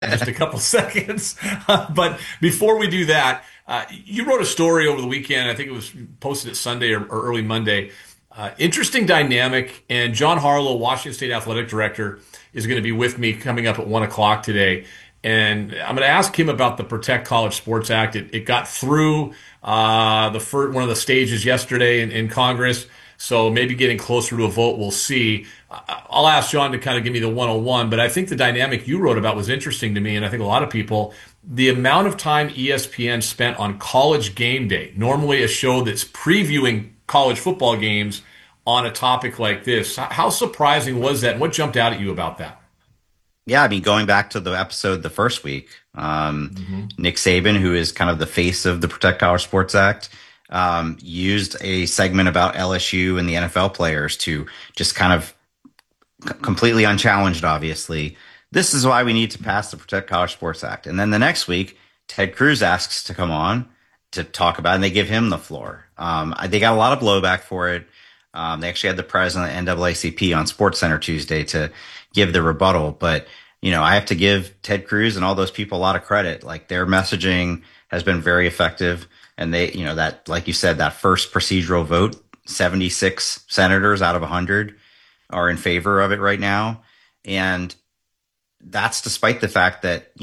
in just a couple seconds. But before we do that, you wrote a story over the weekend. I think it was posted at Sunday or early Monday. Interesting dynamic. And John Harlow, Washington State Athletic Director, is going to be with me coming up at 1 o'clock today. And I'm going to ask him about the Protect College Sports Act. It got through one of the stages yesterday in Congress. So maybe getting closer to a vote, we'll see. I'll ask John to kind of give me the 101, but I think the dynamic you wrote about was interesting to me, and I think a lot of people. The amount of time ESPN spent on College Game Day, normally a show that's previewing college football games on a topic like this. How surprising was that, and what jumped out at you about that? Yeah, I mean, going back to the episode the first week, Nick Saban, who is kind of the face of the Protect College Sports Act, used a segment about LSU and the NFL players to just kind of completely unchallenged, obviously. This is why we need to pass the Protect College Sports Act. And then the next week, Ted Cruz asks to come on to talk about it, and they give him the floor. They got a lot of blowback for it. They actually had the president of NAACP on SportsCenter Tuesday to give the rebuttal. But, I have to give Ted Cruz and all those people a lot of credit. Like, their messaging has been very effective. And they, that, like you said, that first procedural vote, 76 senators out of 100 are in favor of it right now. And that's despite the fact that,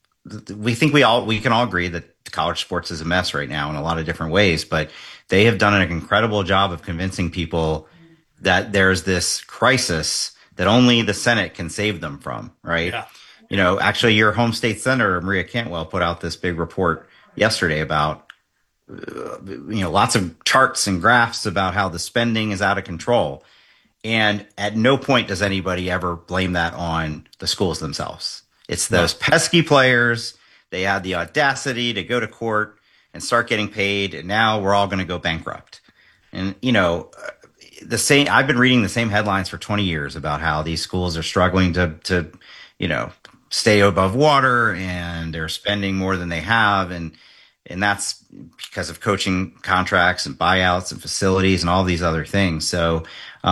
we can all agree that college sports is a mess right now in a lot of different ways, but they have done an incredible job of convincing people that there's this crisis that only the Senate can save them from, right? Actually, your home state senator, Maria Cantwell, put out this big report yesterday about, lots of charts and graphs about how the spending is out of control. And at no point does anybody ever blame that on the schools themselves. It's those pesky players. They had the audacity to go to court and start getting paid, and now we're all going to go bankrupt. And, I've been reading the same headlines for 20 years about how these schools are struggling to stay above water, and they're spending more than they have. And that's because of coaching contracts and buyouts and facilities and all these other things. So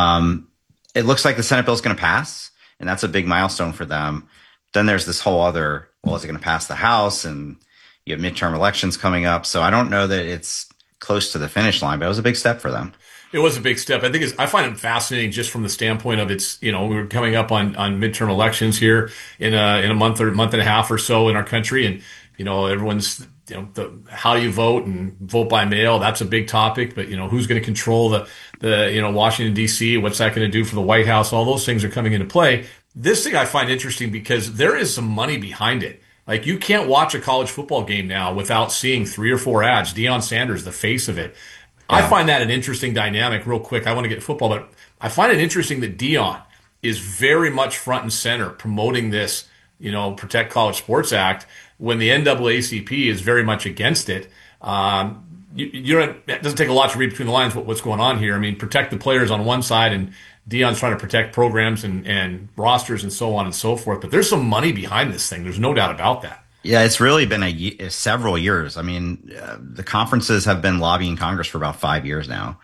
it looks like the Senate bill is going to pass, and that's a big milestone for them. Then there's this whole other, well, is it going to pass the House? And you have midterm elections coming up. So I don't know that it's close to the finish line, but it was a big step for them. It was a big step. I find it fascinating just from the standpoint of we're coming up on midterm elections here in a month or month and a half or so in our country. And, everyone's, how do you vote and vote by mail? That's a big topic, but who's going to control the Washington DC? What's that going to do for the White House? All those things are coming into play. This thing I find interesting because there is some money behind it. Like, you can't watch a college football game now without seeing 3 or 4 ads. Deion Sanders, the face of it. Yeah. I find that an interesting dynamic. Real quick, I want to get to football, but I find it interesting that Deion is very much front and center promoting this, Protect College Sports Act when the NAACP is very much against it. It doesn't take a lot to read between the lines what's going on here. I mean, protect the players on one side, and Deion's trying to protect programs and rosters and so on and so forth. But there's some money behind this thing. There's no doubt about that. Yeah, it's really been several years. I mean, the conferences have been lobbying Congress for about 5 years now.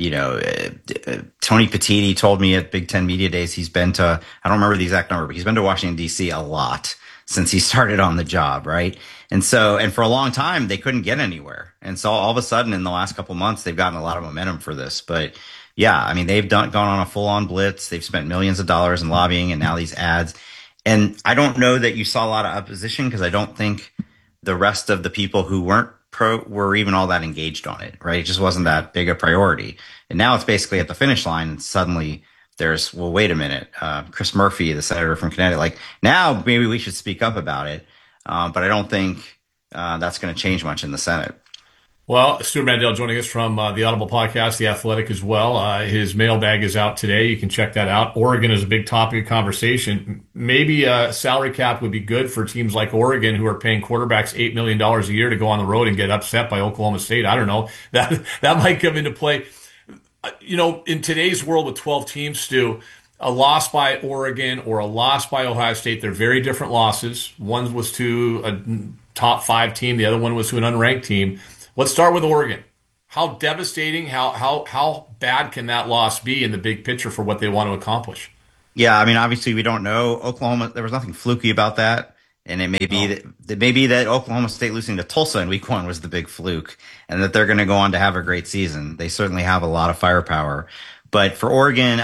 Tony Petitti told me at Big Ten Media Days he's been to, I don't remember the exact number, but he's been to Washington, D.C. a lot since he started on the job, right? And for a long time, they couldn't get anywhere. And so all of a sudden, in the last couple of months, they've gotten a lot of momentum for this. But yeah, I mean, they've gone on a full-on blitz. They've spent millions of dollars in lobbying, and now these ads. And I don't know that you saw a lot of opposition because I don't think the rest of the people who weren't pro were even all that engaged on it, right? It just wasn't that big a priority. And now it's basically at the finish line, and suddenly there's, well, wait a minute, Chris Murphy, the senator from Connecticut, like, now maybe we should speak up about it. But I don't think that's going to change much in the Senate. Well, Stuart Mandel joining us from the Audible podcast, The Athletic as well. His mailbag is out today. You can check that out. Oregon is a big topic of conversation. Maybe a salary cap would be good for teams like Oregon, who are paying quarterbacks $8 million a year to go on the road and get upset by Oklahoma State. I don't know. That might come into play. In today's world with 12 teams, Stu, a loss by Oregon or a loss by Ohio State, they're very different losses. One was to a top 5 team. The other one was to an unranked team. Let's start with Oregon. How devastating, how bad can that loss be in the big picture for what they want to accomplish? Yeah, I mean, obviously we don't know. Oklahoma, there was nothing fluky about that. And it may be Oh. that Oklahoma State losing to Tulsa in week one was the big fluke, and that they're going to go on to have a great season. They certainly have a lot of firepower. But for Oregon,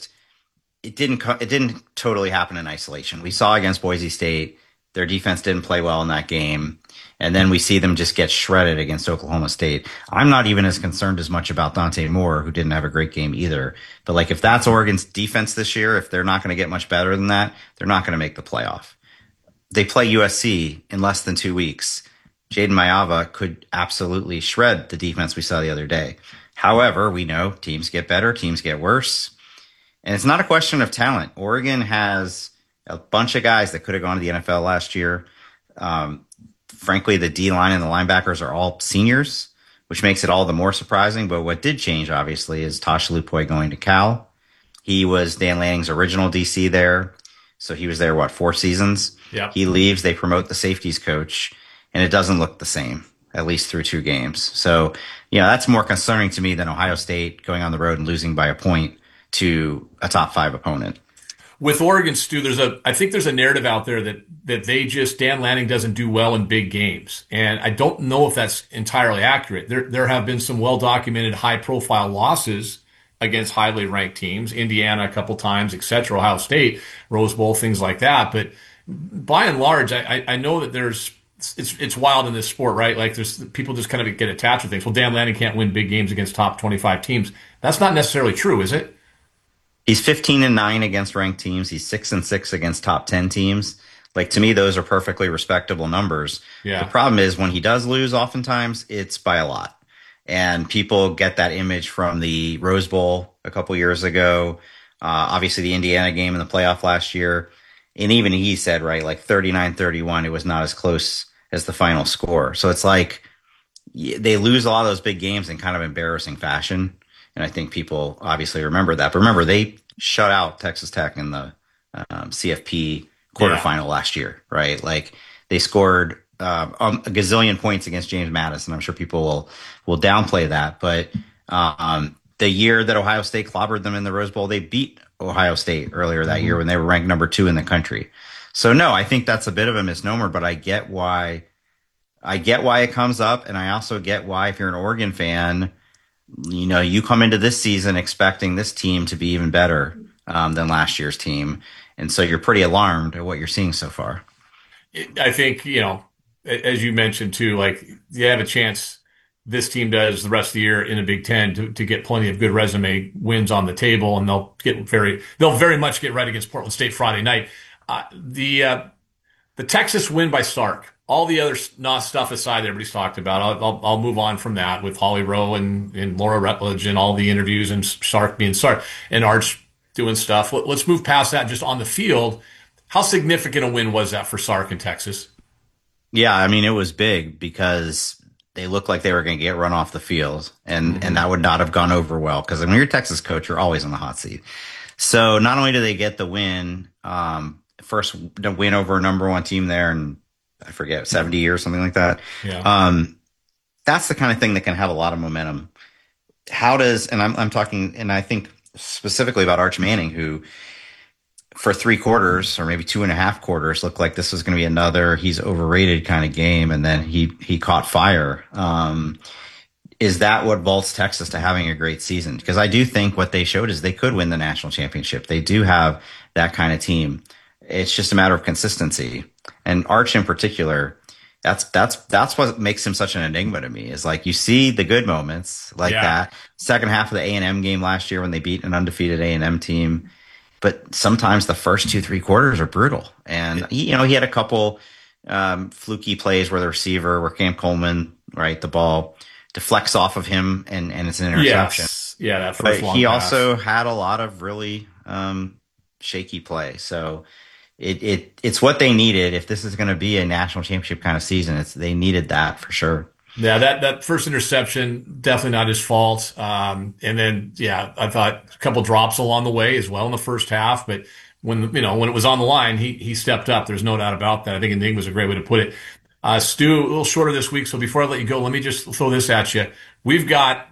it didn't totally happen in isolation. We saw against Boise State, their defense didn't play well in that game. And then we see them just get shredded against Oklahoma State. I'm not even as concerned as much about Dante Moore, who didn't have a great game either. But like, if that's Oregon's defense this year, if they're not going to get much better than that, they're not going to make the playoff. They play USC in less than 2 weeks. Jaden Mayava could absolutely shred the defense we saw the other day. However, we know teams get better, teams get worse. And it's not a question of talent. Oregon has a bunch of guys that could have gone to the NFL last year. Frankly, the D line and the linebackers are all seniors, which makes it all the more surprising. But what did change, obviously, is Tosh Lupoy going to Cal. He was Dan Lanning's original DC there. So he was there, 4 seasons? Yeah. He leaves, they promote the safeties coach, and it doesn't look the same, at least through 2 games. So, that's more concerning to me than Ohio State going on the road and losing by a point to a top 5 opponent. With Oregon, Stu, I think there's a narrative out there that Dan Lanning doesn't do well in big games. And I don't know if that's entirely accurate. There have been some well-documented high-profile losses against highly ranked teams, Indiana a couple times, etc., Ohio State, Rose Bowl, things like that. But by and large, I know that it's wild in this sport, right? Like, there's people just kind of get attached to things. Well, Dan Lanning can't win big games against top 25 teams. That's not necessarily true, is it? He's 15-9 against ranked teams. He's 6-6 against top 10 teams. Like, to me, those are perfectly respectable numbers. Yeah. The problem is when he does lose, oftentimes it's by a lot. And people get that image from the Rose Bowl a couple years ago. Obviously the Indiana game in the playoff last year. And even he said, right, like 39-31, it was not as close as the final score. So it's like they lose a lot of those big games in kind of embarrassing fashion. And I think people obviously remember that. But remember, they shut out Texas Tech in the CFP quarterfinal last year, right? Like, they scored a gazillion points against James Madison. I'm sure people will downplay that. But the year that Ohio State clobbered them in the Rose Bowl, they beat Ohio State earlier that year when they were ranked number 2 in the country. So no, I think that's a bit of a misnomer, but I get why it comes up. And I also get why, if you're an Oregon fan, you come into this season expecting this team to be even better than last year's team. And so you're pretty alarmed at what you're seeing so far. I think, as you mentioned too, like, you have a chance, this team does the rest of the year in the Big Ten to get plenty of good resume wins on the table, and they'll very much get right against Portland State Friday night. The Texas win by Sark. All the other stuff aside that everybody's talked about, I'll move on from that with Holly Rowe and Laura Rutledge and all the interviews and Sark being Sark and Arch doing stuff. Let's move past that just on the field. How significant a win was that for Sark in Texas? Yeah, I mean, it was big because they looked like they were going to get run off the field, and that would not have gone over well because when you're a Texas coach, you're always on the hot seat. So not only do they get the win, first win over a number 1 team there, and I forget, 70 years, something like that. Yeah. That's the kind of thing that can have a lot of momentum. And I'm talking, and I think specifically about Arch Manning, who for 3 quarters or maybe 2.5 quarters looked like this was going to be another he's overrated kind of game, and then he caught fire. Is that what vaults Texas to having a great season? Because I do think what they showed is they could win the national championship. They do have that kind of team. It's just a matter of consistency. And Arch in particular, that's what makes him such an enigma to me, is like, you see the good moments like that second half of the A&M game last year when they beat an undefeated A&M team. But sometimes the first 2-3 quarters are brutal. And he had a couple fluky plays where where Cam Coleman, right, the ball deflects off of him and it's an interception. Yes. Yeah, that first but long he pass. also had a lot of really shaky play. So it's what they needed. If this is going to be a national championship kind of season, they needed that for sure. Yeah, that first interception, definitely not his fault. And then, I thought a couple drops along the way as well in the first half. But when it was on the line, he stepped up. There's no doubt about that. I think enigma was a great way to put it. Stu, a little shorter this week. So before I let you go, let me just throw this at you.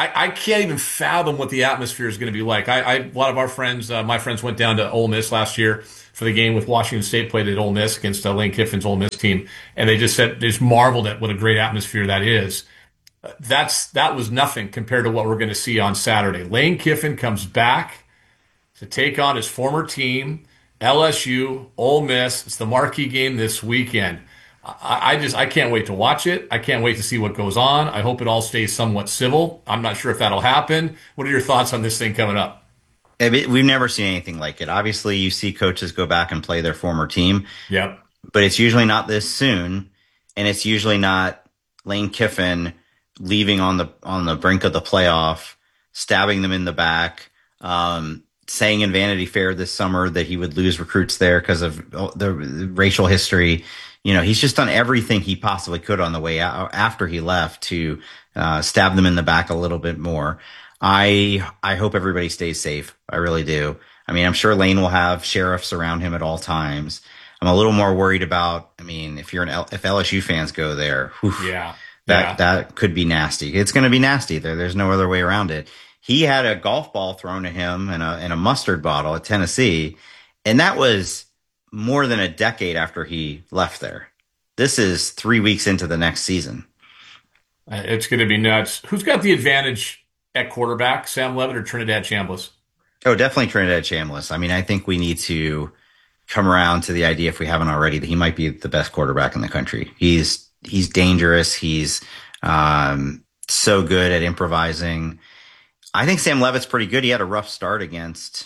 I can't even fathom what the atmosphere is going to be like. A lot of our friends, my friends went down to Ole Miss last year for the game with Washington State played at Ole Miss against Lane Kiffin's Ole Miss team. And they just marveled at what a great atmosphere that is. That was nothing compared to what we're going to see on Saturday. Lane Kiffin comes back to take on his former team, LSU, Ole Miss. It's the marquee game this weekend. I can't wait to watch it. I can't wait to see what goes on. I hope it all stays somewhat civil. I'm not sure if that'll happen. What are your thoughts on this thing coming up? We've never seen anything like it. Obviously, you see coaches go back and play their former team. Yep. But it's usually not this soon, and it's usually not Lane Kiffin leaving on the brink of the playoff, stabbing them in the back, saying in Vanity Fair this summer that he would lose recruits there because of the racial history. He's just done everything he possibly could on the way out after he left to stab them in the back a little bit more. I hope everybody stays safe. I really do. I mean, I'm sure Lane will have sheriffs around him at all times. I'm a little more worried about, if LSU fans go there, that could be nasty. It's going to be nasty there. There's no other way around it. He had a golf ball thrown at him and a mustard bottle at Tennessee, and that was more than a decade after he left there. This is 3 weeks into the next season. It's going to be nuts. Who's got the advantage at quarterback, Sam Levitt or Trinidad Chambliss? Oh, definitely Trinidad Chambliss. I think we need to come around to the idea, if we haven't already, that he might be the best quarterback in the country. He's dangerous. He's so good at improvising. I think Sam Levitt's pretty good. He had a rough start against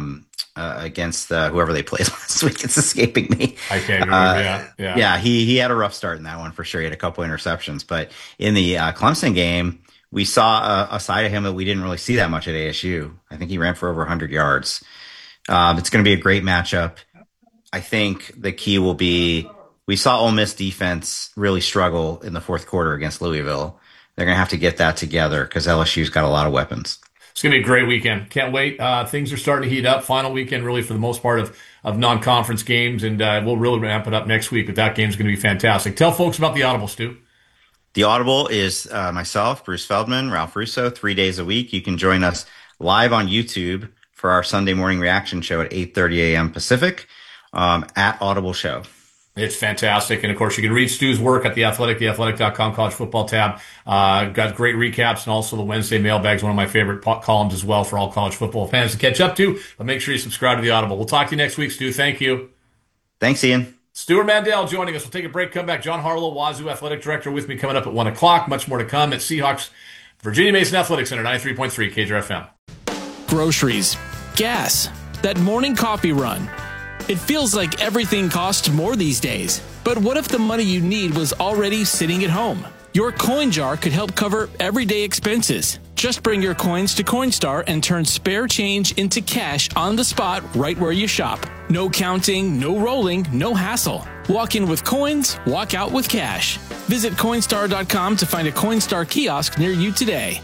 whoever they played last week. It's escaping me. I can't remember. Yeah. He had a rough start in that one for sure. He had a couple interceptions, but in the Clemson game, we saw a side of him that we didn't really see that much at ASU. I think he ran for over 100 yards. It's going to be a great matchup. I think the key will be, we saw Ole Miss defense really struggle in the fourth quarter against Louisville. They're going to have to get that together because LSU's got a lot of weapons. It's going to be a great weekend. Can't wait. Things are starting to heat up. Final weekend, really, for the most part of non-conference games, and we'll really ramp it up next week, but that game's going to be fantastic. Tell folks about the Audible, Stu. The Audible is myself, Bruce Feldman, Ralph Russo, 3 days a week. You can join us live on YouTube for our Sunday morning reaction show at 8:30 a.m. Pacific at Audible Show. It's fantastic. And, of course, you can read Stu's work at The Athletic, theathletic.com college football tab. Got great recaps and also the Wednesday mailbags, one of my favorite columns as well for all college football fans to catch up to. But make sure you subscribe to The Audible. We'll talk to you next week, Stu. Thank you. Thanks, Ian. Stuart Mandel joining us. We'll take a break, come back. John Harlow, Wazoo Athletic Director, with me coming up at 1 o'clock. Much more to come at Seahawks Virginia Mason Athletic Center, 93.3 KJR FM. Groceries, gas, that morning coffee run. It feels like everything costs more these days. But what if the money you need was already sitting at home? Your coin jar could help cover everyday expenses. Just bring your coins to Coinstar and turn spare change into cash on the spot right where you shop. No counting, no rolling, no hassle. Walk in with coins, walk out with cash. Visit Coinstar.com to find a Coinstar kiosk near you today.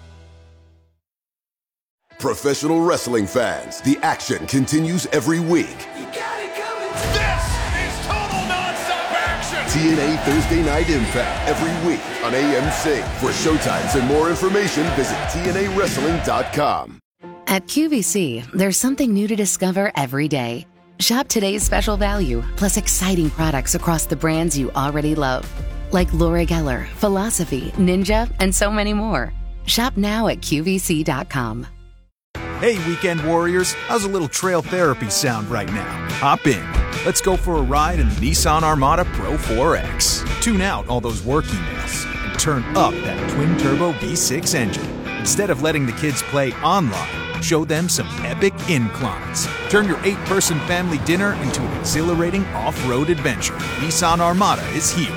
Professional wrestling fans, the action continues every week. You got it coming. This is total nonstop action. TNA Thursday Night Impact every week on AMC. For showtimes and more information, visit TNAWrestling.com. At QVC, there's something new to discover every day. Shop today's special value, plus exciting products across the brands you already love. Like Laura Geller, Philosophy, Ninja, and so many more. Shop now at QVC.com. Hey, weekend warriors, how's a little trail therapy sound right now? Hop in. Let's go for a ride in the Nissan Armada Pro 4X. Tune out all those work emails and turn up that twin-turbo V6 engine. Instead of letting the kids play online, show them some epic inclines. Turn your 8-person family dinner into an exhilarating off-road adventure. Nissan Armada is here.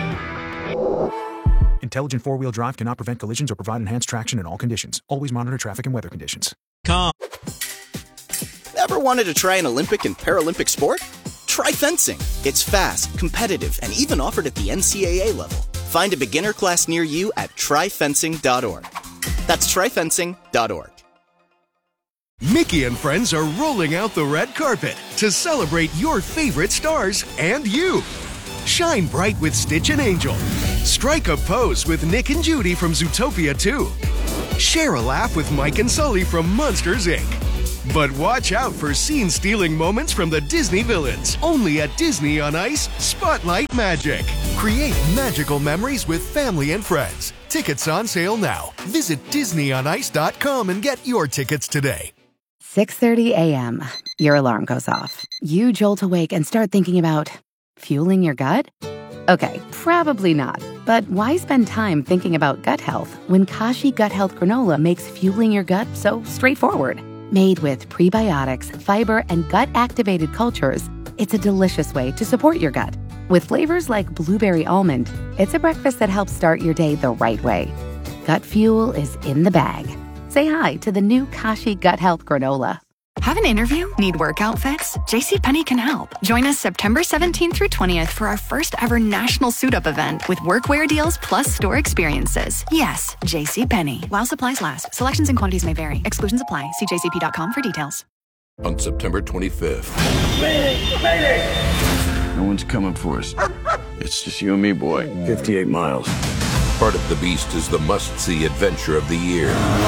Intelligent four-wheel drive cannot prevent collisions or provide enhanced traction in all conditions. Always monitor traffic and weather conditions. Ever wanted to try an Olympic and Paralympic sport? Try fencing. It's fast, competitive, and even offered at the NCAA level. Find a beginner class near you at tryfencing.org. That's tryfencing.org. Mickey and friends are rolling out the red carpet to celebrate your favorite stars and you. Shine bright with Stitch and Angel. Strike a pose with Nick and Judy from Zootopia 2. Share a laugh with Mike and Sully from Monsters, Inc. But watch out for scene-stealing moments from the Disney villains. Only at Disney on Ice Spotlight Magic. Create magical memories with family and friends. Tickets on sale now. Visit DisneyOnIce.com and get your tickets today. 6:30 a.m. Your alarm goes off. You jolt awake and start thinking about fueling your gut? Okay, probably not. But why spend time thinking about gut health when Kashi Gut Health Granola makes fueling your gut so straightforward? Made with prebiotics, fiber, and gut-activated cultures, it's a delicious way to support your gut. With flavors like blueberry almond, it's a breakfast that helps start your day the right way. Gut fuel is in the bag. Say hi to the new Kashi Gut Health Granola. Have an interview? Need work outfits? JCPenney can help. Join us September 17th through 20th for our first ever national suit-up event with workwear deals plus store experiences. Yes, JCPenney. While supplies last. Selections and quantities may vary. Exclusions apply. See jcp.com for details. On September 25th. Mayday! No one's coming for us. It's just you and me, boy. 58 miles. Part of the Beast is the must-see adventure of the year.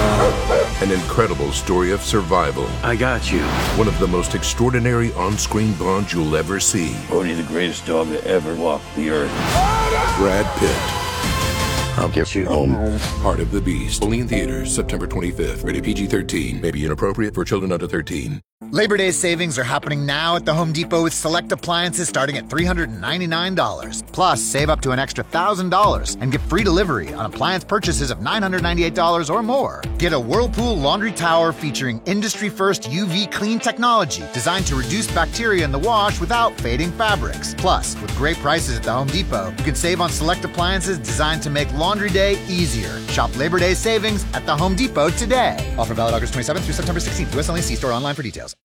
An incredible story of survival. I got you. One of the most extraordinary on-screen bonds you'll ever see. Only the greatest dog that ever walked the earth. Brad Pitt. I'll get you home. Part of the Beast. Only in theaters September 25th. Rated PG-13. May be inappropriate for children under 13. Labor Day savings are happening now at the Home Depot with select appliances starting at $399. Plus, save up to an extra $1,000 and get free delivery on appliance purchases of $998 or more. Get a Whirlpool laundry tower featuring industry-first UV clean technology designed to reduce bacteria in the wash without fading fabrics. Plus, with great prices at the Home Depot, you can save on select appliances designed to make laundry day easier. Shop Labor Day savings at the Home Depot today. Offer valid August 27th through September 16th. US only. See store online for details.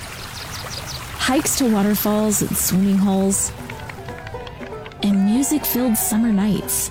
Hikes to waterfalls and swimming holes, and music-filled summer nights.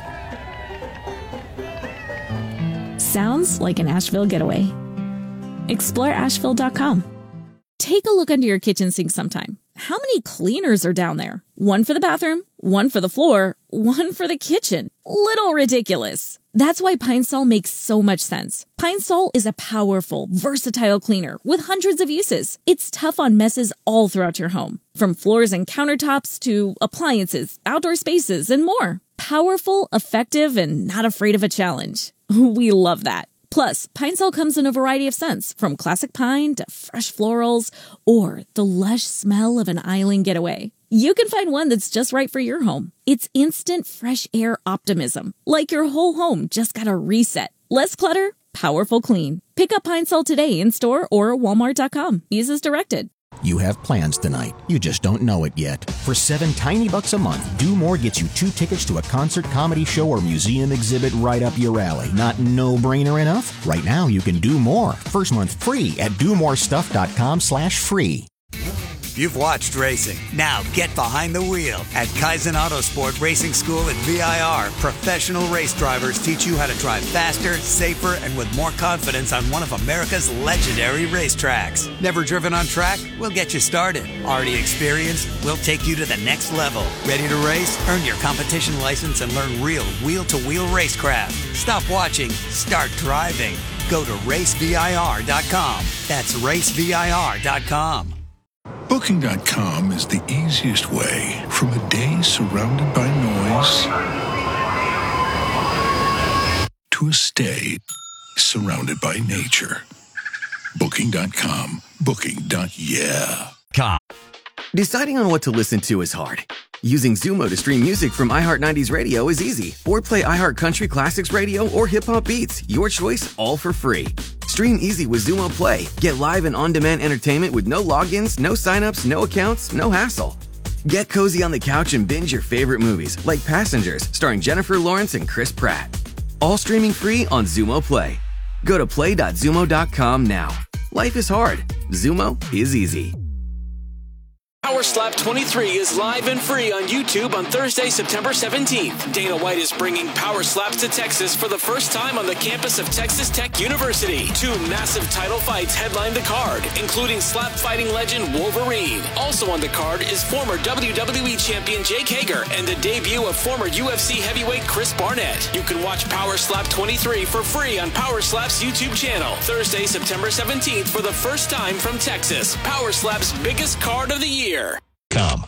Sounds like an Asheville getaway. Explore Asheville.com. Take a look under your kitchen sink sometime. How many cleaners are down there? One for the bathroom, one for the floor, one for the kitchen. Little ridiculous. That's why Pine Sol makes so much sense. Pine Sol is a powerful, versatile cleaner with hundreds of uses. It's tough on messes all throughout your home, from floors and countertops to appliances, outdoor spaces, and more. Powerful, effective, and not afraid of a challenge. We love that. Plus, Pine Sol comes in a variety of scents, from classic pine to fresh florals, or the lush smell of an island getaway. You can find one that's just right for your home. It's instant fresh air optimism, like your whole home just got a reset. Less clutter, powerful clean. Pick up Pine Sol today in store or Walmart.com. Use as directed. You have plans tonight. You just don't know it yet. For $7 tiny bucks a month, Do More gets you 2 tickets to a concert, comedy show, or museum exhibit right up your alley. Not no-brainer enough? Right now, you can do more. First month free at domorestuff.com/free. You've watched racing. Now get behind the wheel. At Kaizen Autosport Racing School at VIR, professional race drivers teach you how to drive faster, safer, and with more confidence on one of America's legendary racetracks. Never driven on track? We'll get you started. Already experienced? We'll take you to the next level. Ready to race? Earn your competition license and learn real wheel-to-wheel racecraft. Stop watching. Start driving. Go to racevir.com. That's racevir.com. Booking.com is the easiest way from a day surrounded by noise to a stay surrounded by nature. Booking.com. Booking.yeah. Deciding on what to listen to is hard. Using Zumo to stream music from iHeart 90s Radio is easy. Or play iHeart Country Classics Radio or Hip Hop Beats. Your choice, all for free. Stream easy with Zumo Play. Get live and on-demand entertainment with no logins, no signups, no accounts, no hassle. Get cozy on the couch and binge your favorite movies, like Passengers, starring Jennifer Lawrence and Chris Pratt. All streaming free on Zumo Play. Go to play.zumo.com now. Life is hard. Zumo is easy. Power Slap 23 is live and free on YouTube on Thursday, September 17th. Dana White is bringing Power Slaps to Texas for the first time on the campus of Texas Tech University. 2 massive title fights headline the card, including slap fighting legend Wolverine. Also on the card is former WWE champion Jake Hager and the debut of former UFC heavyweight Chris Barnett. You can watch Power Slap 23 for free on Power Slap's YouTube channel. Thursday, September 17th for the first time from Texas. Power Slap's biggest card of the year. Come.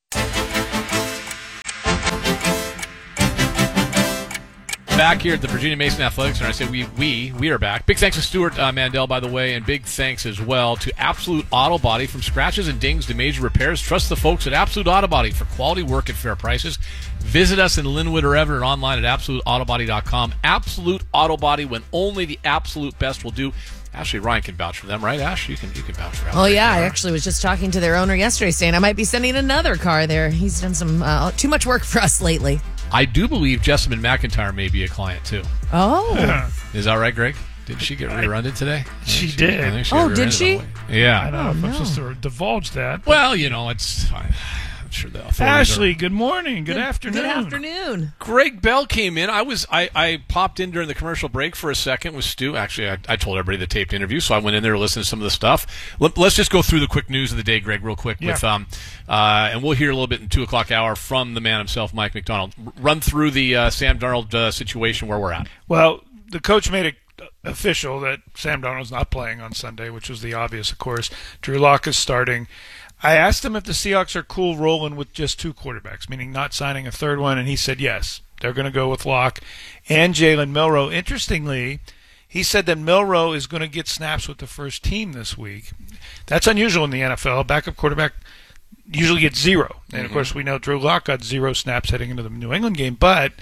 Back here at the Virginia Mason Athletics Center, I say we are back. Big thanks to Stuart Mandel, by the way, and big thanks as well to Absolute Auto Body. From scratches and dings to major repairs, trust the folks at Absolute Auto Body for quality work at fair prices. Visit us in Linwood or Everett online at AbsoluteAutobody.com. Absolute Auto Body, when only the absolute best will do. Ashley Ryan can vouch for them, right, Ash? You can vouch for them. Oh, yeah. I actually was just talking to their owner yesterday saying I might be sending another car there. He's done some too much work for us lately. I do believe Jessamine McIntyre may be a client, too. Oh. Is that right, Greg? Did she get rear-ended today? She did. I think she got did she? Yeah. I don't know if I'm supposed to divulge that. Well, it's fine. I'm sure the authorities Ashley, good morning. Good afternoon. Good afternoon. Greg Bell came in. I popped in during the commercial break for a second with Stu. Actually, I told everybody the taped interview, so I went in there to listen to some of the stuff. Let's just go through the quick news of the day, Greg, real quick. Yeah. With and we'll hear a little bit in 2 o'clock hour from the man himself, Mike McDonald. Run through the Sam Darnold situation where we're at. Well, the coach made it official that Sam Darnold's not playing on Sunday, which was the obvious, of course. Drew Lock is starting. I asked him if the Seahawks are cool rolling with just 2 quarterbacks, meaning not signing a third one, and he said yes. They're going to go with Locke and Jalen Milroe. Interestingly, he said that Milroe is going to get snaps with the first team this week. That's unusual in the NFL. A backup quarterback usually gets 0. And, of course, we know Drew Lock got 0 snaps heading into the New England game, but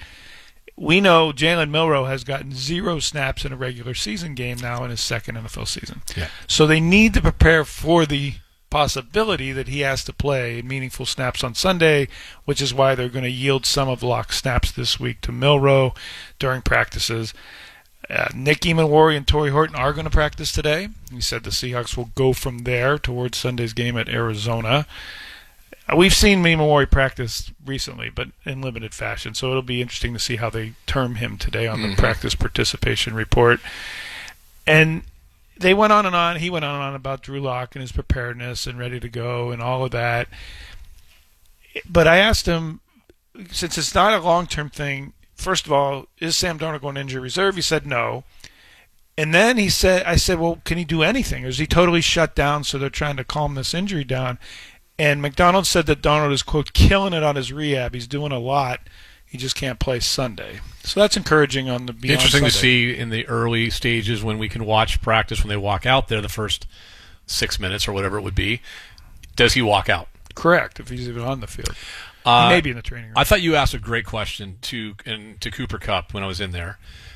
we know Jalen Milroe has gotten 0 snaps in a regular season game now in his second NFL season. Yeah. So they need to prepare for the possibility that he has to play meaningful snaps on Sunday, which is why they're going to yield some of Locke's snaps this week to Milroe during practices. Nick Emmanwori and Torrey Horton are going to practice today. He said the Seahawks will go from there towards Sunday's game at Arizona. We've seen Emmanwori practice recently, but in limited fashion, so it'll be interesting to see how they term him today on the practice participation report. And they went on and on. He went on and on about Drew Lock and his preparedness and ready to go and all of that. But I asked him, since it's not a long-term thing, first of all, is Sam Darnold going to injury reserve? He said no. And then I said, well, can he do anything? Or is he totally shut down so they're trying to calm this injury down? And McDonald said that Darnold is, quote, killing it on his rehab. He's doing a lot. He just can't play Sunday. So that's encouraging on the beyond Interesting Sunday. to see in the early stages when we can watch practice when they walk out there the first 6 minutes or whatever it would be. Does he walk out? Correct, if he's even on the field. He may be in the training room. I thought you asked a great question to Cooper Kupp when I was in there.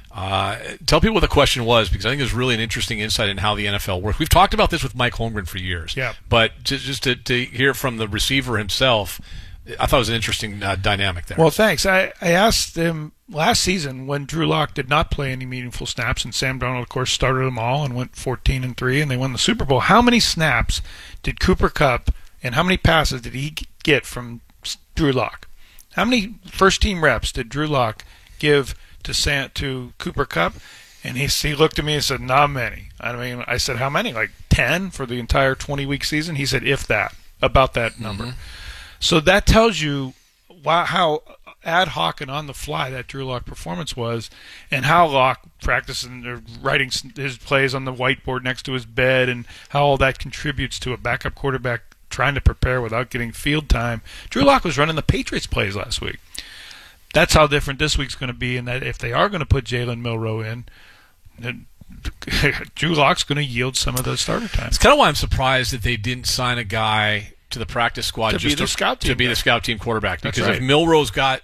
Tell people what the question was, because I think it was really an interesting insight in how the NFL works. We've talked about this with Mike Holmgren for years. Yeah. But just to hear from the receiver himself, I thought it was an interesting dynamic there. Well, thanks. I asked him last season when Drew Lock did not play any meaningful snaps, and Sam Darnold, of course, started them all and went 14-3, and they won the Super Bowl. How many snaps did Cooper Kupp and how many passes did he get from Drew Lock? How many first-team reps did Drew Lock give to Cooper Kupp? And he looked at me and said, not many. I mean, I said, how many? Like 10 for the entire 20-week season? He said, if that, about that number. So that tells you how ad hoc and on the fly that Drew Lock performance was, and how Lock practicing or writing his plays on the whiteboard next to his bed, and how all that contributes to a backup quarterback trying to prepare without getting field time. Drew Lock was running the Patriots plays last week. That's how different this week's going to be, and that if they are going to put Jalen Milroe in, then Drew Lock's going to yield some of the starter time. It's kind of why I'm surprised that they didn't sign a guy to the practice squad to be the scout team quarterback. That's because right. if Milroe's got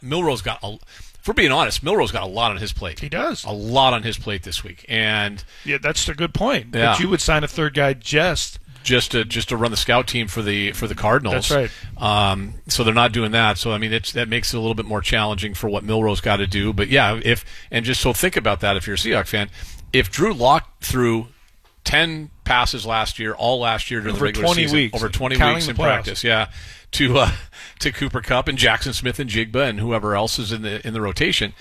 if we're being honest, Milroe's got a lot on his plate. He does. A lot on his plate this week. And yeah, that's a good point. Yeah. But you would sign a third guy just to run the scout team for the Cardinals. That's right. So they're not doing that. So I mean, that makes it a little bit more challenging for what Milroe's got to do. But yeah, think about that if you're a Seahawks fan. If Drew Lock threw 10 passes last year, all last year during the regular 20 season. weeks. Over 20 Counting weeks the in playoffs. practice, yeah, to Cooper Kupp and Jackson Smith and Jigba and whoever else is in the rotation.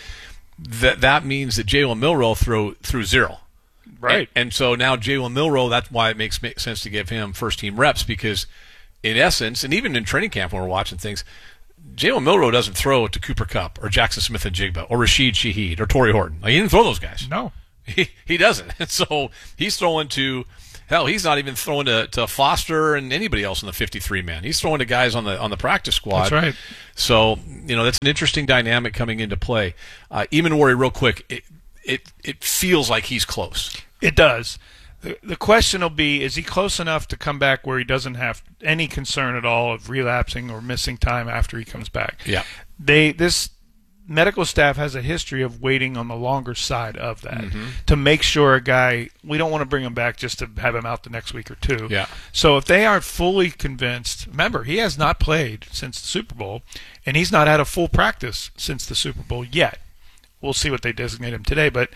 That means that Jalen Milroe threw 0. Right. And so now Jalen Milroe, that's why it makes sense to give him first-team reps, because in essence, and even in training camp when we're watching things, Jalen Milroe doesn't throw to Cooper Kupp or Jackson Smith and Jigba or Rashid Shaheed or Torrey Horton. Like, he didn't throw those guys. No. He doesn't. And so he's throwing to, hell, he's not even throwing to Foster and anybody else in the 53-man. He's throwing to guys on the practice squad. That's right. So, that's an interesting dynamic coming into play. Eamon Warrior, real quick, it feels like he's close. It does. The question will be, is he close enough to come back where he doesn't have any concern at all of relapsing or missing time after he comes back? Yeah. This medical staff has a history of waiting on the longer side of that to make sure a guy, we don't want to bring him back just to have him out the next week or two. Yeah. So if they aren't fully convinced, remember, he has not played since the Super Bowl, and he's not had a full practice since the Super Bowl yet. We'll see what they designate him today, but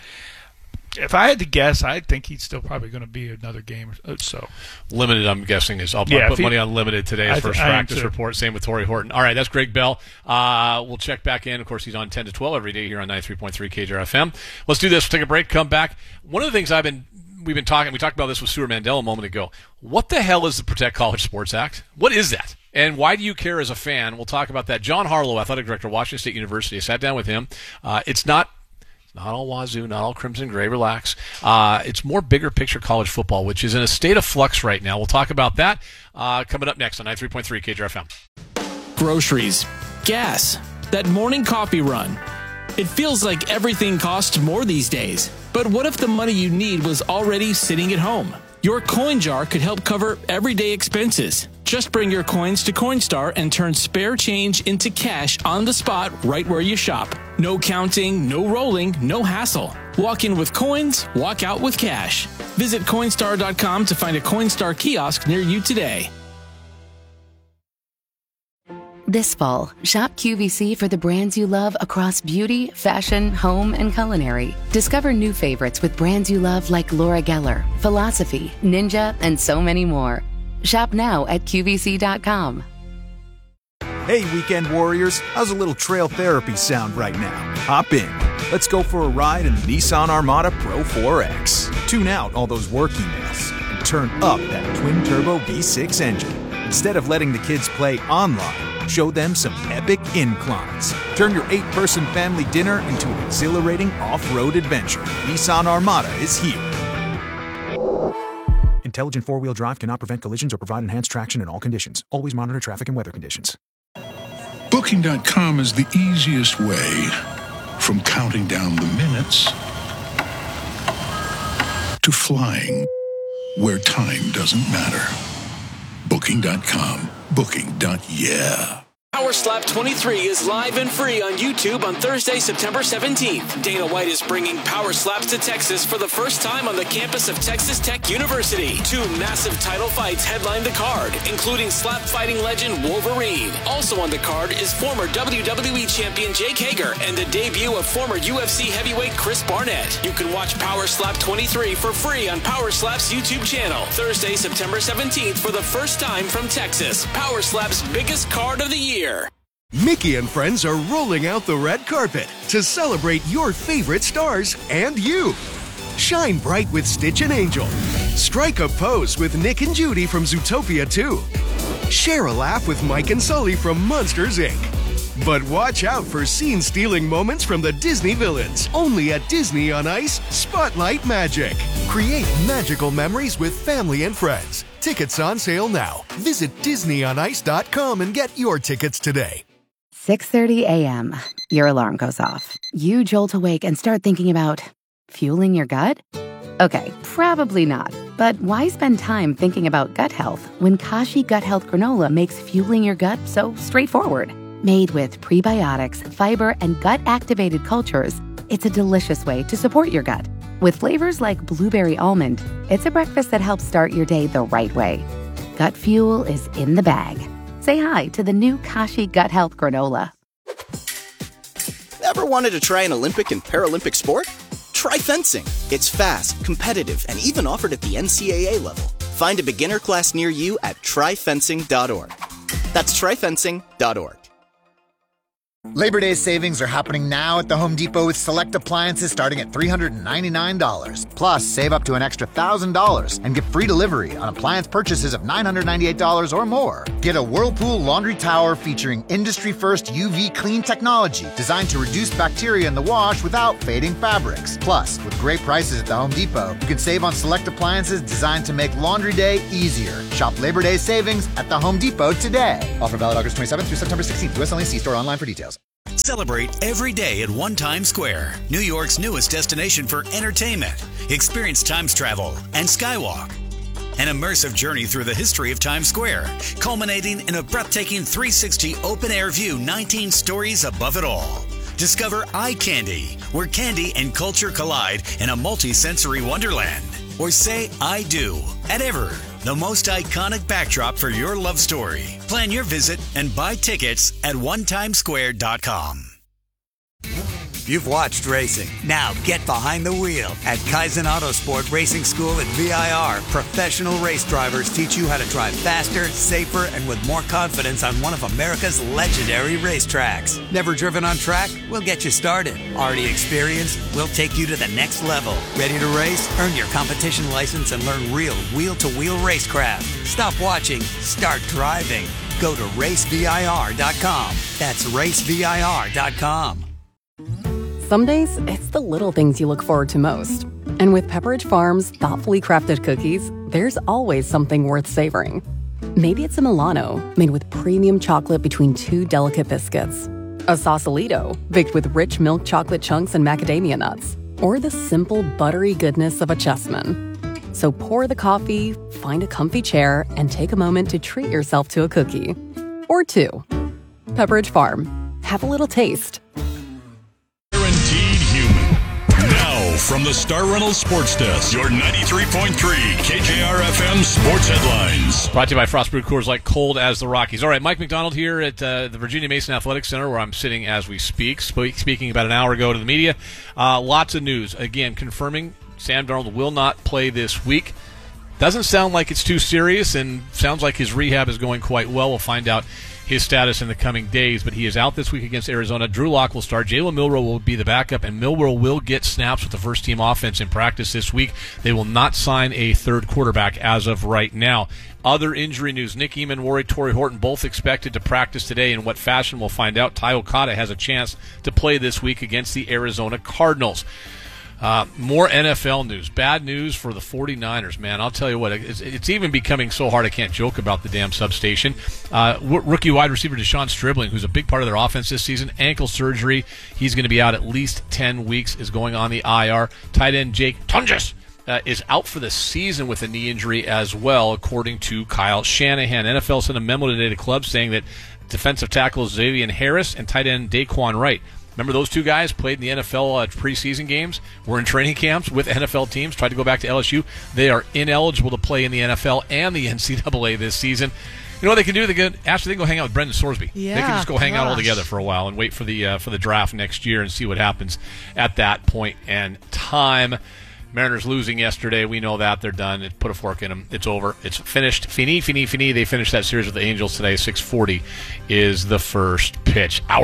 if I had to guess, I think he's still probably going to be another game or so. Limited, I'm guessing, is I'll put money on limited today as first practice report. Same with Torrey Horton. All right, that's Greg Bell. We'll check back in. Of course, he's on 10 to 12 every day here on 93.3 KJR-FM. Let's do this. We'll take a break, come back. One of the things we've been talking, we talked about this with Stuart Mandel a moment ago. What the hell is the Protect College Sports Act? What is that? And why do you care as a fan? We'll talk about that. John Harlow, athletic director of Washington State University. I sat down with him. It's not all Wazoo, not all Crimson Gray. Relax. It's more bigger picture college football, which is in a state of flux right now. We'll talk about that coming up next on 93.3 KJR-FM. Groceries, gas, that morning coffee run. It feels like everything costs more these days. But what if the money you need was already sitting at home? Your coin jar could help cover everyday expenses. Just bring your coins to Coinstar and turn spare change into cash on the spot right where you shop. No counting, no rolling, no hassle. Walk in with coins, walk out with cash. Visit Coinstar.com to find a Coinstar kiosk near you today. This fall, shop QVC for the brands you love across beauty, fashion, home, and culinary. Discover new favorites with brands you love like Laura Geller, Philosophy, Ninja, and so many more. Shop now at QVC.com. Hey, weekend warriors, how's a little trail therapy sound right now? Hop in. Let's go for a ride in the Nissan Armada Pro 4X. Tune out all those work emails and turn up that twin-turbo V6 engine. Instead of letting the kids play online, show them some epic inclines. Turn your 8-person family dinner into an exhilarating off-road adventure. Nissan Armada is here. Intelligent four-wheel drive cannot prevent collisions or provide enhanced traction in all conditions. Always monitor traffic and weather conditions. Booking.com is the easiest way from counting down the minutes to flying where time doesn't matter. Booking.com. Booking.yeah. Power Slap 23 is live and free on YouTube on Thursday, September 17th. Dana White is bringing Power Slaps to Texas for the first time on the campus of Texas Tech University. 2 massive title fights headline the card, including slap fighting legend Wolverine. Also on the card is former WWE champion Jake Hager and the debut of former UFC heavyweight Chris Barnett. You can watch Power Slap 23 for free on Power Slap's YouTube channel. Thursday, September 17th for the first time from Texas. Power Slap's biggest card of the year. Mickey and friends are rolling out the red carpet to celebrate your favorite stars and you. Shine bright with Stitch and Angel. Strike a pose with Nick and Judy from Zootopia 2. Share a laugh with Mike and Sully from Monsters, Inc. But watch out for scene-stealing moments from the Disney villains. Only at Disney on Ice Spotlight Magic. Create magical memories with family and friends. Tickets on sale now. Visit DisneyOnIce.com and get your tickets today. 6:30 a.m. Your alarm goes off. You jolt awake and start thinking about fueling your gut? Okay, probably not. But why spend time thinking about gut health when Kashi Gut Health Granola makes fueling your gut so straightforward? Made with prebiotics, fiber, and gut-activated cultures, it's a delicious way to support your gut. With flavors like blueberry almond, it's a breakfast that helps start your day the right way. Gut fuel is in the bag. Say hi to the new Kashi Gut Health Granola. Ever wanted to try an Olympic and Paralympic sport? Try fencing. It's fast, competitive, and even offered at the NCAA level. Find a beginner class near you at tryfencing.org. That's tryfencing.org. Labor Day savings are happening now at the Home Depot with select appliances starting at $399. Plus, save up to an extra $1,000 and get free delivery on appliance purchases of $998 or more. Get a Whirlpool laundry tower featuring industry-first UV clean technology designed to reduce bacteria in the wash without fading fabrics. Plus, with great prices at the Home Depot, you can save on select appliances designed to make laundry day easier. Shop Labor Day savings at the Home Depot today. Offer valid August 27th through September 16th. U.S. only. See store online for details. Celebrate every day at One Times Square, New York's newest destination for entertainment. Experience Times travel and Skywalk. An immersive journey through the history of Times Square, culminating in a breathtaking 360 open-air view 19 stories above it all. Discover Eye Candy, where candy and culture collide in a multi-sensory wonderland. Or say I do at Ever, the most iconic backdrop for your love story. Plan your visit and buy tickets at onetimesquare.com. You've watched racing. Now get behind the wheel. At Kaizen Autosport Racing School at VIR, professional race drivers teach you how to drive faster, safer, and with more confidence on one of America's legendary racetracks. Never driven on track? We'll get you started. Already experienced? We'll take you to the next level. Ready to race? Earn your competition license and learn real wheel-to-wheel racecraft. Stop watching. Start driving. Go to racevir.com. That's racevir.com. Some days, it's the little things you look forward to most. And with Pepperidge Farm's thoughtfully crafted cookies, there's always something worth savoring. Maybe it's a Milano, made with premium chocolate between two delicate biscuits. A Sausalito, baked with rich milk chocolate chunks and macadamia nuts. Or the simple, buttery goodness of a Chessman. So pour the coffee, find a comfy chair, and take a moment to treat yourself to a cookie. Or two. Pepperidge Farm. Have a little taste. Guaranteed human. Now, from the Star Reynolds Sports Desk, your 93.3 KJR-FM Sports Headlines. Brought to you by Frostbrewed Coors Light, cold as the Rockies. All right, Mike McDonald here at the Virginia Mason Athletic Center, where I'm sitting as we speak. Speaking about an hour ago to the media. Lots of news. Again, confirming Sam Darnold will not play this week. Doesn't sound like it's too serious, and sounds like his rehab is going quite well. We'll find out his status in the coming days, but he is out this week against Arizona. Drew Lock will start. Jalen Milroe will be the backup, and Milroe will get snaps with the first-team offense in practice this week. They will not sign a third quarterback as of right now. Other injury news, Nick Eamon, Torrey Horton, both expected to practice today. In what fashion, we'll find out. Ty Okada has a chance to play this week against the Arizona Cardinals. More NFL news. Bad news for the 49ers, man. I'll tell you what, it's even becoming so hard I can't joke about the damn substation. Rookie wide receiver Deshaun Stribling, who's a big part of their offense this season, ankle surgery. He's going to be out at least 10 weeks, is going on the IR. Tight end Jake Tunges is out for the season with a knee injury as well, according to Kyle Shanahan. NFL sent a memo today to clubs saying that defensive tackle Xavier Harris and tight end Daquan Wright, remember those two guys played in the NFL preseason games, were in training camps with NFL teams, tried to go back to LSU. They are ineligible to play in the NFL and the NCAA this season. You know what they can do? They can go hang out with Brendan Sorsby. Yeah, they can just go hang out all together for a while and wait for the draft next year and see what happens at that point and time. Mariners losing yesterday. We know that. They're done. It put a fork in them. It's over. It's finished. Fini. They finished that series with the Angels today. 6:40 is the first pitch. Hour